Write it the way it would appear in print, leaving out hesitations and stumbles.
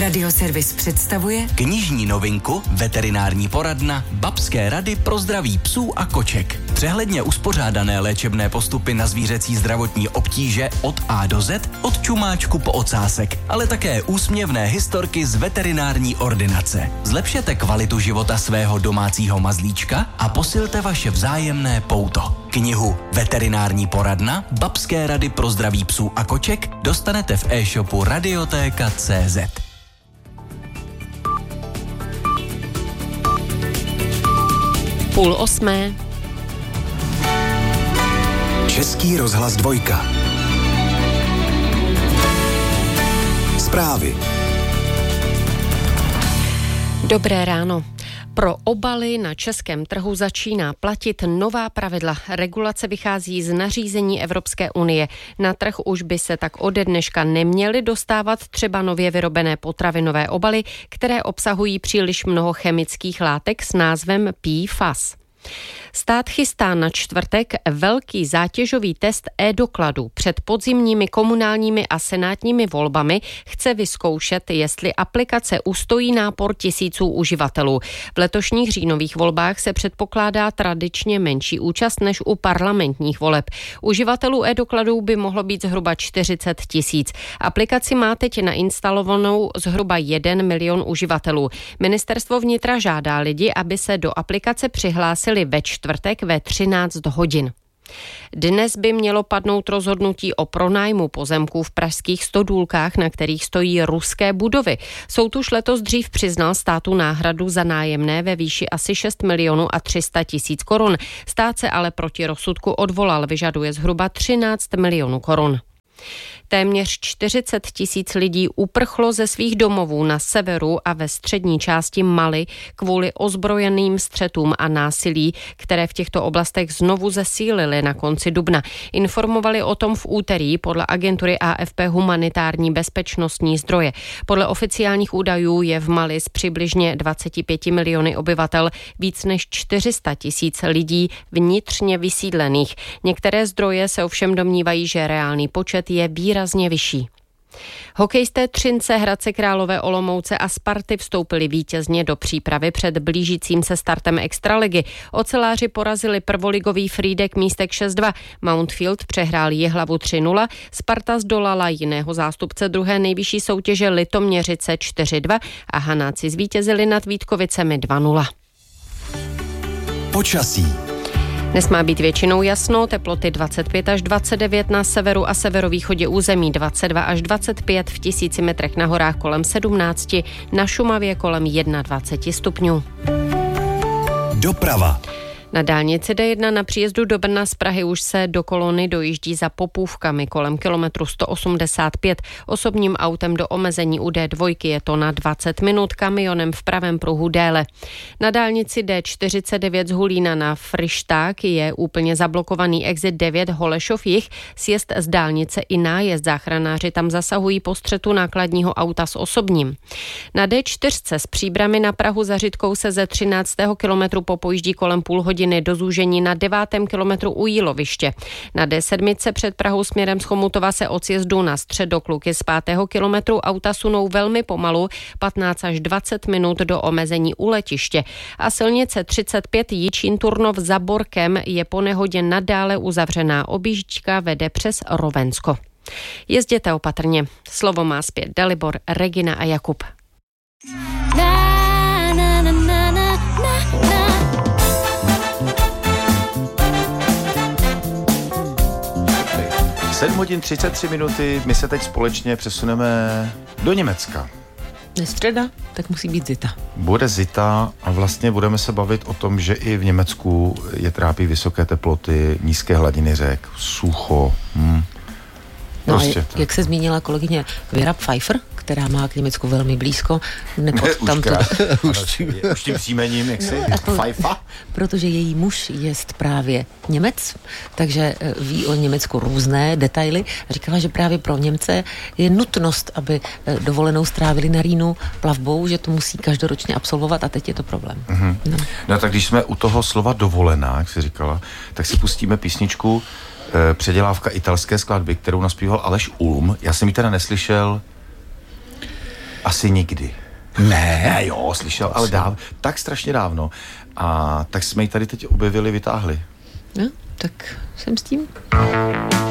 Radioservis představuje knižní novinku Veterinární poradna Babské rady pro zdraví psů a koček. Přehledně uspořádané léčebné postupy na zvířecí zdravotní obtíže od A do Z, od čumáčku po ocásek, ale také úsměvné historky z veterinární ordinace. Zlepšete kvalitu života svého domácího mazlíčka a posilte vaše vzájemné pouto. Knihu Veterinární poradna Babské rady pro zdraví psů a koček dostanete v e-shopu Radiotéka.cz. Půl osmé. Český rozhlas 2. Zprávy. Dobré ráno. Pro obaly na českém trhu začíná platit nová pravidla. Regulace vychází z nařízení Evropské unie. Na trh už by se tak ode dneška neměly dostávat třeba nově vyrobené potravinové obaly, které obsahují příliš mnoho chemických látek s názvem PFAS. Stát chystá na čtvrtek velký zátěžový test e-dokladů. Před podzimními komunálními a senátními volbami chce vyzkoušet, jestli aplikace ustojí nápor tisíců uživatelů. V letošních říjnových volbách se předpokládá tradičně menší účast než u parlamentních voleb. Uživatelů e-dokladů by mohlo být zhruba 40 000. Aplikaci má teď nainstalovanou zhruba 1 milion uživatelů. Ministerstvo vnitra žádá lidi, aby se do aplikace přihlásili ve čtvrtek ve 13 hodin. Dnes by mělo padnout rozhodnutí o pronájmu pozemků v pražských Stodůlkách, na kterých stojí ruské budovy. Soud už letos dřív přiznal státu náhradu za nájemné ve výši asi 6 milionů a 300 000 korun. Stát se ale proti rozsudku odvolal, vyžaduje zhruba 13 milionů korun. Téměř 40 000 lidí uprchlo ze svých domovů na severu a ve střední části Mali kvůli ozbrojeným střetům a násilí, které v těchto oblastech znovu zesílily na konci dubna. Informovali o tom v úterý podle agentury AFP humanitární bezpečnostní zdroje. Podle oficiálních údajů je v Mali s přibližně 25 miliony obyvatel víc než 400 000 lidí vnitřně vysídlených. Některé zdroje se ovšem domnívají, že reálný počet je výrazně vyšší. Hokejisté Třince, Hradce Králové, Olomouce a Sparty vstoupili vítězně do přípravy před blížícím se startem extraligy. Oceláři porazili prvoligový Frýdek Místek 6-2, Mountfield přehrál Jihlavu 3-0, Sparta zdolala jiného zástupce druhé nejvyšší soutěže Litoměřice 4-2 a Hanáci zvítězili nad Vítkovicemi 2-0. Počasí. Dnes má být většinou jasno, teploty 25 až 29 na severu a severovýchodě území, 22 až 25 v 1000 metrech na horách kolem 17, na Šumavě kolem 21 stupňů. Doprava. Na dálnici D1 na příjezdu do Brna z Prahy už se do kolony dojíždí za Popůvkami kolem kilometru 185. Osobním autem do omezení u D2 je to na 20 minut, kamionem v pravém pruhu déle. Na dálnici D49 z Hulína na Fryšták je úplně zablokovaný exit 9 Holešov jih, sjezd z dálnice i nájezd. Záchranáři tam zasahují po střetu nákladního auta s osobním. Na D4 z Příbrami na Prahu za Řitkou se ze 13. kilometru popojíždí kolem půl hodiny do zúžení na 9. kilometru u Jíloviště. Na D7 před Prahou směrem z Chomutova se od sjezdu na Středokluky z 5. kilometru auta sunou velmi pomalu, 15 až 20 minut do omezení u letiště. A silnice 35 Jičín-Turnov za Borkem je po nehodě nadále uzavřená. Objížďka vede přes Rovensko. Jezděte opatrně. Slovo má zpět Dalibor, Regina a Jakub. 7 hodin 33 minuty, my se teď společně přesuneme do Německa. Je středa, tak musí být zita. Bude zita a vlastně budeme se bavit o tom, že i v Německu je trápí vysoké teploty, nízké hladiny řek, sucho. Prostě a jak se zmínila kolegyně Věra Pfeiffer, která má k Německu velmi blízko, už tím příjmením, jak si? Pfeiffer? Protože její muž jest právě Němec, takže ví o Německu různé detaily. Říkala, že právě pro Němce je nutnost, aby dovolenou strávili na Rýnu plavbou, že to musí každoročně absolvovat a teď je to problém. Mm-hmm. No tak když jsme u toho slova dovolená, jak jsi říkala, tak si pustíme písničku předělávka italské skladby, kterou naspíval Aleš Ulm. Já jsem ji teda neslyšel. Asi nikdy. Ne. Jo, slyšel, ale tak strašně dávno. A tak jsme ji tady teď objevili, vytáhli. No, tak jsem s tím.